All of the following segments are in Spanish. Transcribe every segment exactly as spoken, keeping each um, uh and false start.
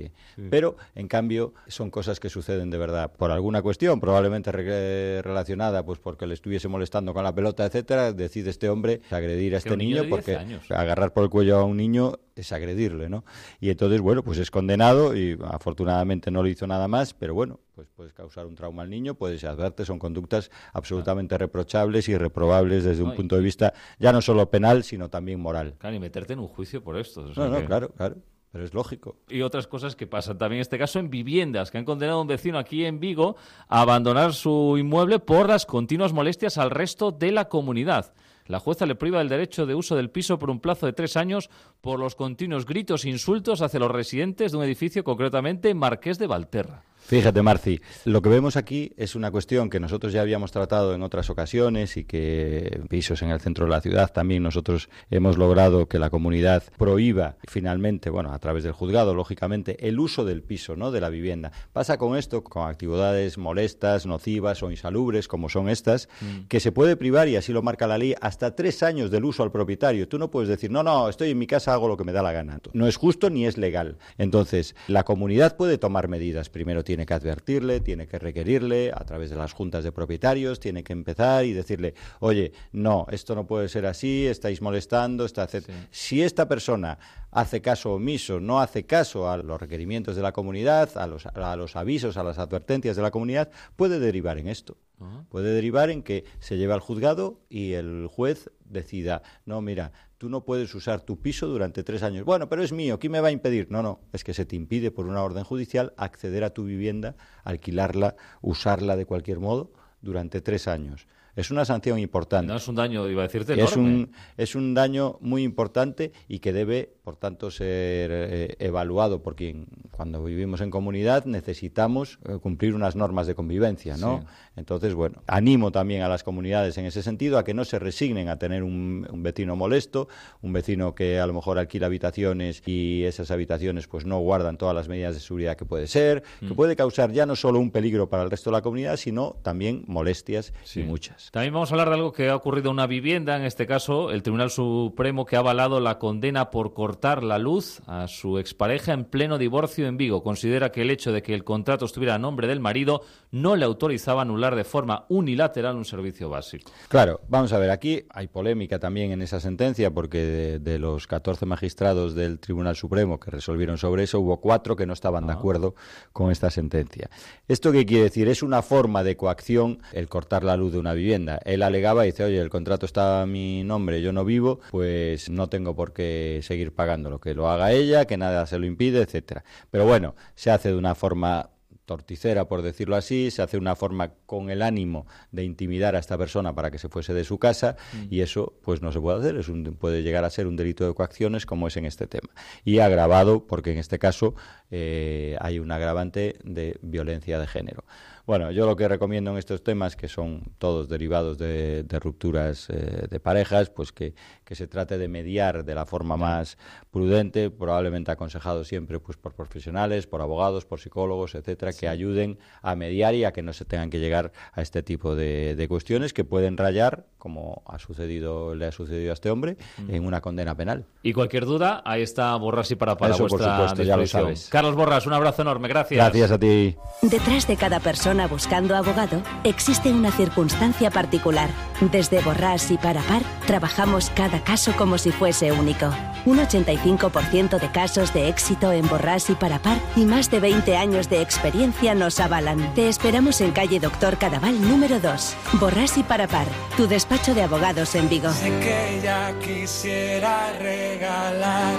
nadie. Sí. Pero, en cambio, son cosas que suceden de verdad. Por alguna cuestión, probablemente re- relacionada, pues porque le estuviese molestando con la pelota, etcétera, decide este hombre agredir a este niño, niño porque años. agarrar por el cuello a un niño es agredirle, ¿no? Y entonces, bueno, pues es condenado y afortunadamente no le hizo nada más, pero bueno, pues puedes causar un trauma al niño, puedes adverte, son conductas absolutamente claro. reprochables y reprobables desde no, un punto de vista ya no solo penal, sino también moral. Claro, y meterte en un juicio por esto. O sea no, no, que... claro, claro. Pero es lógico. Y otras cosas que pasan también en este caso en viviendas, que han condenado a un vecino aquí en Vigo a abandonar su inmueble por las continuas molestias al resto de la comunidad. La jueza le priva del derecho de uso del piso por un plazo de tres años por los continuos gritos e insultos hacia los residentes de un edificio, concretamente Marqués de Valterra. Fíjate, Marci, lo que vemos aquí es una cuestión que nosotros ya habíamos tratado en otras ocasiones y que en pisos en el centro de la ciudad también nosotros hemos logrado que la comunidad prohíba finalmente, bueno, a través del juzgado, lógicamente, el uso del piso, ¿no?, de la vivienda. Pasa con esto, con actividades molestas, nocivas o insalubres, como son estas, mm. que se puede privar, y así lo marca la ley, hasta tres años del uso al propietario. Tú no puedes decir, no, no, estoy en mi casa, hago lo que me da la gana. No es justo ni es legal. Entonces, la comunidad puede tomar medidas. Primero tiene que advertirle, tiene que requerirle a través de las juntas de propietarios, tiene que empezar y decirle, oye, no, esto no puede ser así, estáis molestando, está, etcétera. Sí. Si esta persona hace caso omiso, no hace caso a los requerimientos de la comunidad, a los, a los avisos, a las advertencias de la comunidad, puede derivar en esto. Uh-huh. Puede derivar en que se lleve al juzgado y el juez decida, no, mira, tú no puedes usar tu piso durante tres años. Bueno, pero es mío, ¿quién me va a impedir? No, no, es que se te impide por una orden judicial acceder a tu vivienda, alquilarla, usarla de cualquier modo durante tres años. Es una sanción importante. No es un daño, iba a decirte, enorme. Es un, es un daño muy importante y que debe, por tanto, ser eh, evaluado, porque cuando vivimos en comunidad necesitamos eh, cumplir unas normas de convivencia, ¿no? Sí. Entonces, bueno, animo también a las comunidades en ese sentido a que no se resignen a tener un, un vecino molesto, un vecino que a lo mejor alquila habitaciones y esas habitaciones pues no guardan todas las medidas de seguridad que puede ser, mm. que puede causar ya no solo un peligro para el resto de la comunidad, sino también molestias sí. y muchas. También vamos a hablar de algo que ha ocurrido en una vivienda, en este caso el Tribunal Supremo, que ha avalado la condena por cortar la luz a su expareja en pleno divorcio en Vigo. Considera que el hecho de que el contrato estuviera a nombre del marido no le autorizaba a anular de forma unilateral un servicio básico. Claro, vamos a ver, aquí hay polémica también en esa sentencia, porque de, de los catorce magistrados del Tribunal Supremo que resolvieron sobre eso, hubo cuatro que no estaban ah. de acuerdo con esta sentencia. ¿Esto qué quiere decir? Es una forma de coacción el cortar la luz de una vivienda. Él alegaba y dice, oye, el contrato está a mi nombre, yo no vivo, pues no tengo por qué seguir pagándolo, que lo haga ella, que nada se lo impide, etcétera. Pero bueno, se hace de una forma torticera, por decirlo así, se hace una forma con el ánimo de intimidar a esta persona para que se fuese de su casa mm. y eso pues no se puede hacer, es un, puede llegar a ser un delito de coacciones como es en este tema. Y agravado porque en este caso eh, hay un agravante de violencia de género. Bueno, yo lo que recomiendo en estos temas, que son todos derivados de, de rupturas eh, de parejas, pues que, que se trate de mediar de la forma más prudente, probablemente aconsejado siempre pues por profesionales, por abogados, por psicólogos, etcétera, sí. que ayuden a mediar y a que no se tengan que llegar a este tipo de, de cuestiones que pueden rayar, como ha sucedido, le ha sucedido a este hombre, mm. en una condena penal. Y cualquier duda, ahí está Borràs y Parapara, Eso, vuestra por supuesto, ya lo sabes. Carlos Borràs, un abrazo enorme, gracias. Gracias a ti. Detrás de cada persona buscando abogado, existe una circunstancia particular. Desde Borràs y Parapar, trabajamos cada caso como si fuese único. Un ochenta y cinco por ciento de casos de éxito en Borràs y Parapar y más de veinte años de experiencia nos avalan. Te esperamos en calle Doctor Cadaval número dos. Borràs y Parapar, tu despacho de abogados en Vigo. Sé que ella quisiera regalar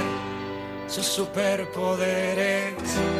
sus superpoderes.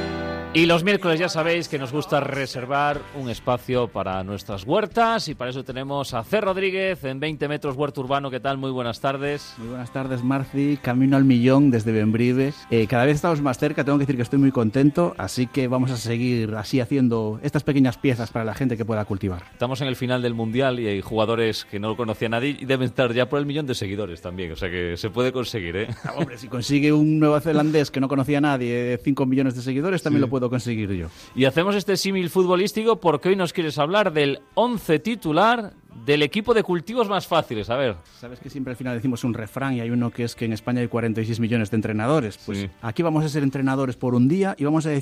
Y los miércoles ya sabéis que nos gusta reservar un espacio para nuestras huertas y para eso tenemos a C. Rodríguez en veinte metros Huerto Urbano. ¿Qué tal? Muy buenas tardes. Muy buenas tardes, Marci. Camino al millón desde Bembrives. Eh, cada vez estamos más cerca, tengo que decir que estoy muy contento, así que vamos a seguir así haciendo estas pequeñas piezas para la gente que pueda cultivar. Estamos en el final del Mundial y hay jugadores que no lo conocía nadie y deben estar ya por el millón de seguidores también, o sea que se puede conseguir, ¿eh? Ah, hombre, si consigue un neozelandés que no conocía a nadie cinco millones de seguidores, también sí. lo puedo conseguir yo. Y hacemos este símil futbolístico porque hoy nos quieres hablar del once titular del equipo de cultivos más fáciles. A ver. Sabes que siempre al final decimos un refrán y hay uno que es que en España hay cuarenta y seis millones de entrenadores. Pues sí. Aquí vamos a ser entrenadores por un día y vamos a decir